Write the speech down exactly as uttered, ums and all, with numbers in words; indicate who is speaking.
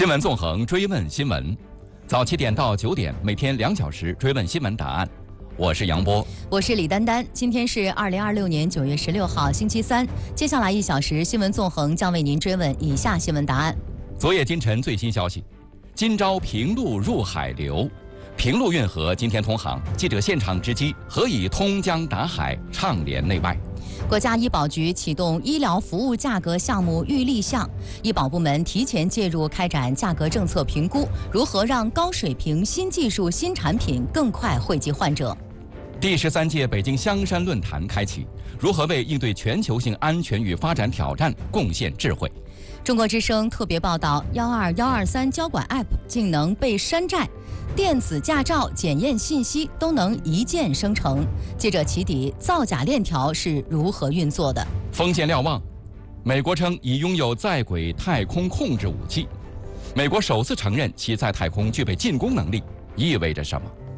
Speaker 1: 新闻纵横追问新闻，早七点到九点，每天两小时追问新闻答案。我是杨波，
Speaker 2: 我是李丹丹。今天是二零二六年九月十六号，星期三。接下来一小时，新闻纵横将为您追问以下新闻答案。
Speaker 1: 昨夜今晨最新消息，今朝平陆入海流，平陆运河今天通航。记者现场直击，何以通江达海，畅联内外。
Speaker 2: 国家医保局启动医疗服务价格项目预立项，医保部门提前介入开展价格政策评估，如何让高水平新技术新产品更快惠及患者。
Speaker 1: 第十三届北京香山论坛开启，如何为应对全球性安全与发展挑战贡献智慧？
Speaker 2: 中国之声特别报道：幺二幺二三交管 App 竟能被山寨，电子驾照检验信息都能一键生成。记者起底造假链条是如何运作的？
Speaker 1: 锋线瞭望，美国称已拥有在轨太空控制武器，美国首次承认其在太空具备进攻能力，意味着什么？